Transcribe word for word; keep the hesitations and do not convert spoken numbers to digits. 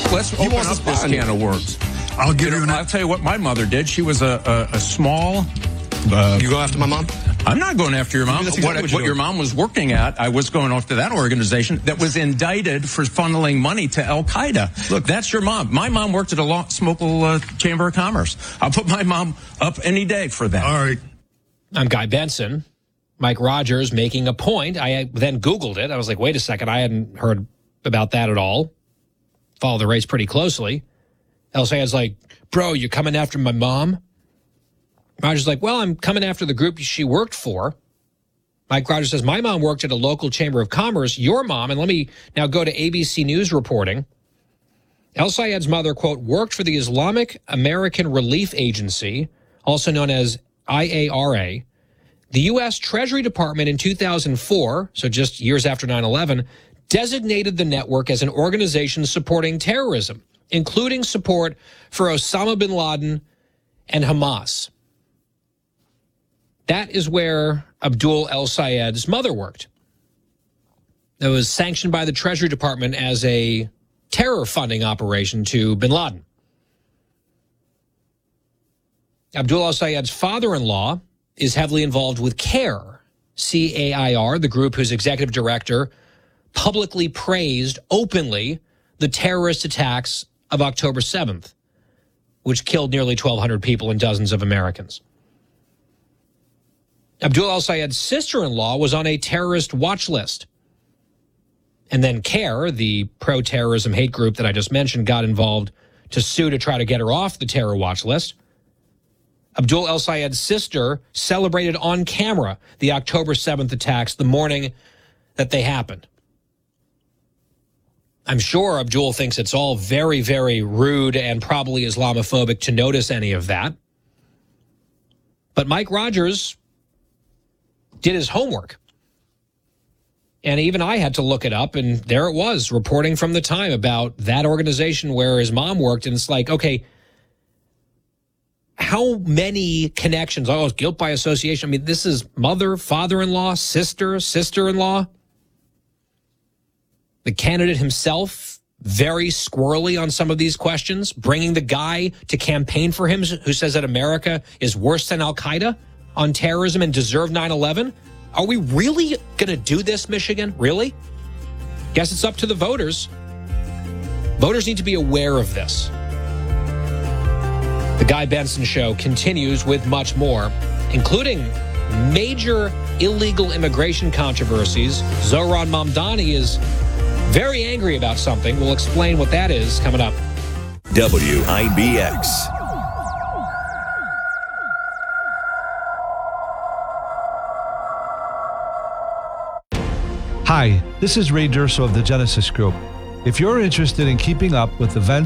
let's He open wants up to this spy on can you. of worms. I'll give You you, know, an... I'll tell you what my mother did. She was a, a, a small... Uh, you go after my mom? I'm not going after your mom. That's What, exactly what what you're your doing. mom was working at, I was going after that organization that was indicted for funneling money to Al-Qaeda. Look, that's your mom. My mom worked at a law, Smokel uh, Chamber of Commerce. I'll put my mom up any day for that. All right. I'm Guy Benson. Mike Rogers making a point. I then Googled it. I was like, wait a second. I hadn't heard about that at all. Follow the race pretty closely. El Sayed's like, bro, you're coming after my mom? Rogers like, well, I'm coming after the group she worked for. Mike Rogers says, my mom worked at a local chamber of commerce. Your mom, and let me now go to A B C News reporting. El Sayed's mother, quote, worked for the Islamic American Relief Agency, also known as I A R A. The U S Treasury Department in two thousand four, so just years after nine eleven, designated the network as an organization supporting terrorism, including support for Osama bin Laden and Hamas. That is where Abdul El Sayed's mother worked. It was sanctioned by the Treasury Department as a terror funding operation to bin Laden. Abdul El Sayed's father-in-law is heavily involved with CAIR, C A I R, the group whose executive director publicly praised openly the terrorist attacks of October seventh, which killed nearly twelve hundred people and dozens of Americans. Abdul El Sayed's sister-in-law was on a terrorist watch list. And then CAIR, the pro-terrorism hate group that I just mentioned, got involved to sue to try to get her off the terror watch list. Abdul El Sayed's sister celebrated on camera the October seventh attacks the morning that they happened. I'm sure Abdul thinks it's all very, very rude and probably Islamophobic to notice any of that. But Mike Rogers did his homework. And even I had to look it up, and there it was, reporting from the time about that organization where his mom worked. And it's like, okay, how many connections? Oh, it's guilt by association. I mean, this is mother, father-in-law, sister, sister-in-law. The candidate himself, very squirrely on some of these questions, bringing the guy to campaign for him who says that America is worse than Al-Qaeda on terrorism and deserve nine eleven. Are we really going to do this, Michigan? Really? Guess it's up to the voters. Voters need to be aware of this. The Guy Benson Show continues with much more, including major illegal immigration controversies. Zohran Mamdani is very angry about something. We'll explain what that is coming up. W I B X. Hi, this is Ray Durso of the Genesis Group. If you're interested in keeping up with events